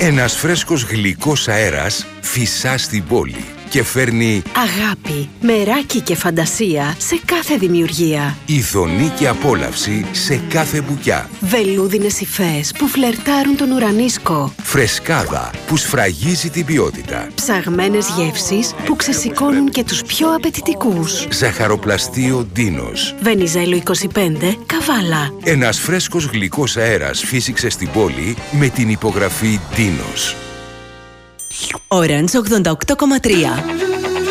Ένας φρέσκος γλυκός αέρας φυσά στην πόλη και φέρνει αγάπη, μεράκι και φαντασία σε κάθε δημιουργία. ειδονή και απόλαυση σε κάθε μπουκιά. Βελούδινες υφές που φλερτάρουν τον ουρανίσκο. Φρεσκάδα που σφραγίζει την ποιότητα. Ψαγμένες γεύσεις που ξεσηκώνουν και τους πιο απαιτητικούς. Ζαχαροπλαστείο Ντίνος. Βενιζέλο 25, Καβάλα. Ένας φρέσκος γλυκός αέρας φύσηξε στην πόλη με την υπογραφή Ντίνος. Orange 88,3.